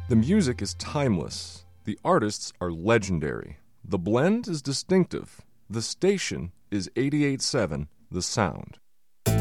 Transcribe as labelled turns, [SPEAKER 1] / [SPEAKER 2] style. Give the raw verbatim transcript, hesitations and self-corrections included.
[SPEAKER 1] The music is timeless. The artists are legendary. The blend is distinctive. The station is eighty-eight point seven The Sound.